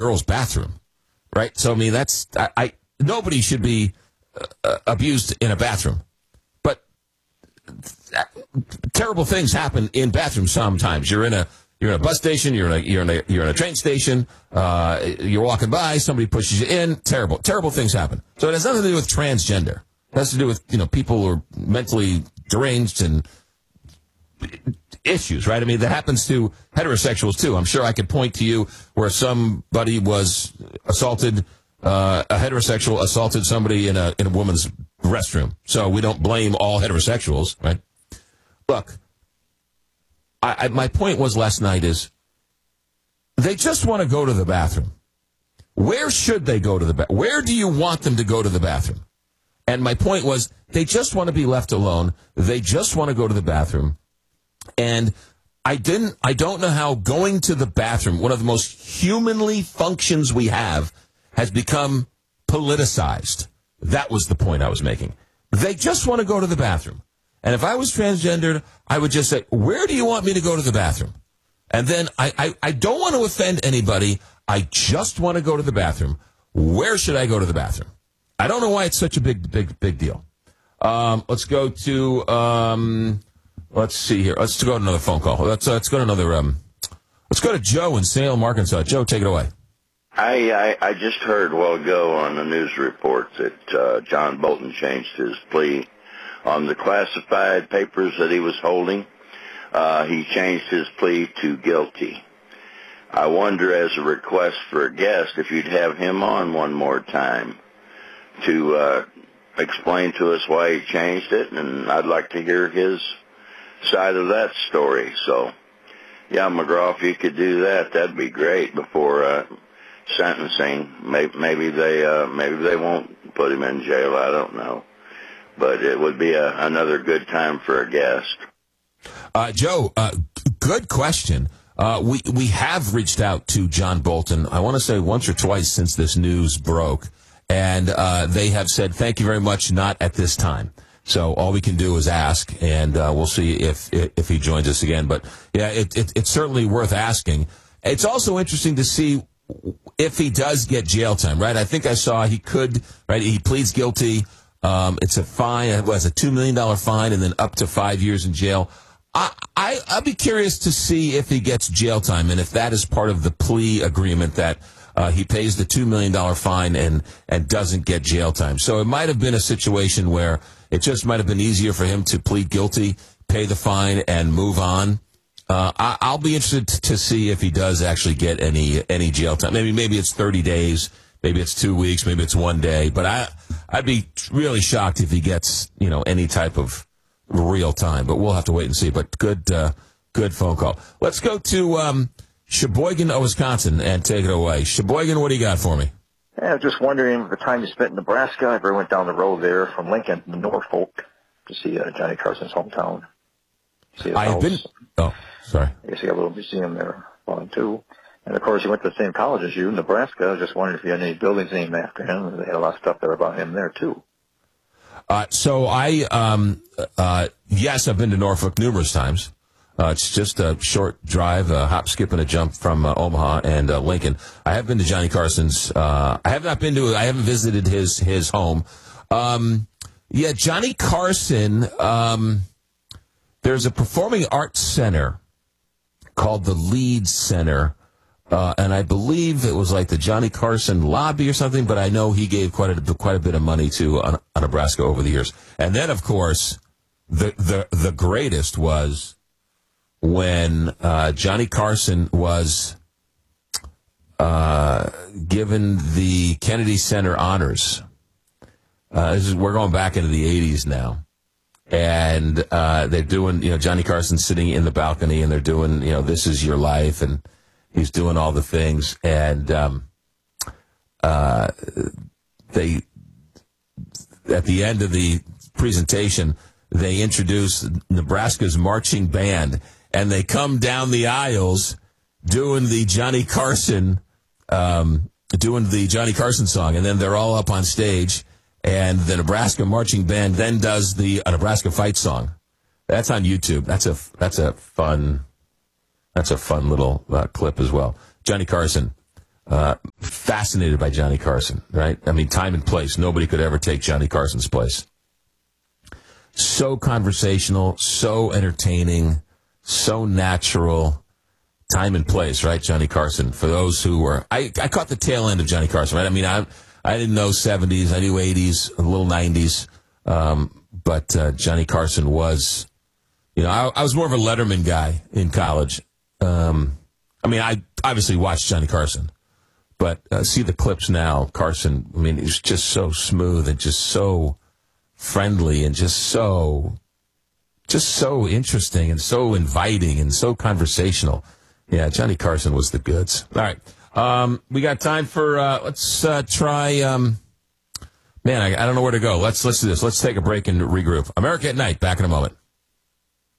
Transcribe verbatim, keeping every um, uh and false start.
girl's bathroom, right? So, I mean, that's, I, I nobody should be uh, abused in a bathroom. But uh, terrible things happen in bathrooms sometimes. You're in a, you're in a bus station, you're in a, you're in a, you're in a train station, uh, you're walking by, somebody pushes you in, terrible, terrible things happen. So it has nothing to do with transgender. It has to do with, you know, people who are mentally deranged and issues, right? I mean, that happens to heterosexuals, too. I'm sure I could point to you where somebody was assaulted, uh, a heterosexual assaulted somebody in a in a woman's restroom. So we don't blame all heterosexuals, right? Look, I, I, my point was last night is they just want to go to the bathroom. Where should they go to the bathroom? Where do you want them to go to the bathroom? And my point was they just want to be left alone. They just want to go to the bathroom. And I didn't, I don't know how going to the bathroom, one of the most humanly functions we have, has become politicized. That was the point I was making. They just want to go to the bathroom. And if I was transgendered, I would just say, where do you want me to go to the bathroom? And then I, I, I don't want to offend anybody. I just want to go to the bathroom. Where should I go to the bathroom? I don't know why it's such a big, big, big deal. Um, let's go to, um, let's see here. Let's go to another phone call. Let's, uh, let's go to another, um, let's go to Joe in Salem, Arkansas. Joe, take it away. I, I, I just heard a while ago on the news report that uh, John Bolton changed his plea on the classified papers that he was holding. Uh, he changed his plea to guilty. I wonder, as a request for a guest, if you'd have him on one more time to uh, explain to us why he changed it, and I'd like to hear his side of that story. So, yeah, McGraw, if you could do that, that'd be great before uh, sentencing. Maybe, maybe they uh, maybe they won't put him in jail. I don't know, but it would be a, another good time for a guest. Uh, Joe, uh, good question. Uh, we we have reached out to John Bolton, I want to say once or twice since this news broke, and uh, they have said, thank you very much, not at this time. So all we can do is ask, and uh, we'll see if if he joins us again. But, yeah, it, it, it's certainly worth asking. It's also interesting to see if he does get jail time, right? I think I saw he could, right? He pleads guilty. Um, it's a fine. It was a two million dollars fine and then up to five years in jail. I, I, I'd be curious to see if he gets jail time and if that is part of the plea agreement that uh, he pays the two million dollars fine and, and doesn't get jail time. So it might have been a situation where it just might have been easier for him to plead guilty, pay the fine, and move on. Uh, I, I'll be interested to see if he does actually get any any jail time. Maybe maybe it's thirty days, maybe it's two weeks, maybe it's one day. But I I'd be really shocked if he gets, you know, any type of real time. But we'll have to wait and see. But good uh, good phone call. Let's go to um, Sheboygan, Wisconsin, and take it away. Sheboygan, what do you got for me? Yeah, I was just wondering the time you spent in Nebraska. I ever went down the road there from Lincoln to Norfolk to see uh, Johnny Carson's hometown. See his I have house. been. Oh, sorry. I guess you got a little museum there, fun too. And of course, he went to the same college as you, Nebraska. I was just wondering if you had any buildings named after him. They had a lot of stuff there about him there too. Uh, so I, um, uh, yes, I've been to Norfolk numerous times. Uh, it's just a short drive, a hop, skip, and a jump from uh, Omaha and uh, Lincoln. I have been to Johnny Carson's. Uh, I have not been to. I haven't visited his his home. Um, yeah, Johnny Carson. Um, there's a performing arts center called the Leeds Center, uh, and I believe it was like the Johnny Carson Lobby or something. But I know he gave quite a quite a bit of money to uh, Nebraska over the years. And then, of course, the the the greatest was when uh, Johnny Carson was uh, given the Kennedy Center honors. Uh, this is, we're going back into the eighties now. And uh, they're doing, you know, Johnny Carson sitting in the balcony, and they're doing, you know, This Is Your Life, and he's doing all the things. And um, uh, they, at the end of the presentation, they introduce Nebraska's marching band, and they come down the aisles doing the Johnny Carson, um, doing the Johnny Carson song, and then they're all up on stage, and the Nebraska marching band then does the uh, Nebraska fight song. That's on YouTube. That's a that's a fun that's a fun little uh, clip as well. Johnny Carson, uh, fascinated by Johnny Carson, right? I mean, time and place. Nobody could ever take Johnny Carson's place. So conversational, so entertaining, so natural. Time and place, right? Johnny Carson. For those who were, I, I caught the tail end of Johnny Carson, right? I mean, I I didn't know seventies, I knew eighties, a little nineties, um, but uh, Johnny Carson was, you know, I, I was more of a Letterman guy in college. Um, I mean, I obviously watched Johnny Carson, but uh, see the clips now. Carson, I mean, he's just so smooth and just so friendly and just so, just so interesting and so inviting and so conversational. Yeah, Johnny Carson was the goods. All right. Um, we got time for, uh, let's uh, try, um, man, I, I don't know where to go. Let's, let's do this. Let's take a break and regroup. America at Night, back in a moment.